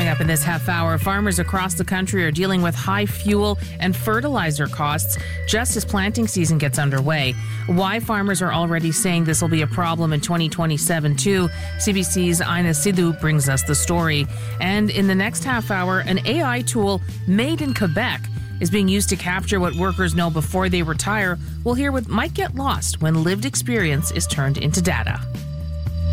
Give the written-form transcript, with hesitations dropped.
up in this half hour, farmers across the country are dealing with high fuel and fertilizer costs just as planting season gets underway. Why farmers are already saying this will be a problem in 2027 too. CBC's Ina Sidhu brings us the story. And in the next half hour, an AI tool made in Quebec is being used to capture what workers know before they retire. We'll hear what might get lost when lived experience is turned into data.